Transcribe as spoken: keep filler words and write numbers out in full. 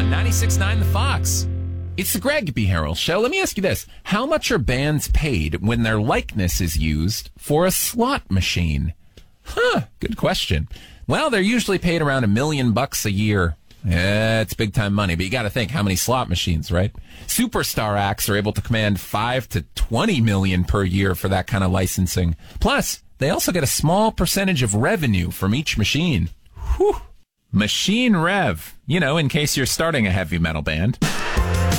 ninety-six point nine The Fox. It's the Greg B. Harrell Show. Let me ask you this. How much are bands paid when their likeness is used for a slot machine? Huh, good question. Well, they're usually paid around a million bucks a year. Yeah, it's big time money, but you got to think how many slot machines, right? Superstar acts are able to command five to twenty million per year for that kind of licensing. Plus, they also get a small percentage of revenue from each machine. Whew. Machine Rev. You know, in case you're starting a heavy metal band.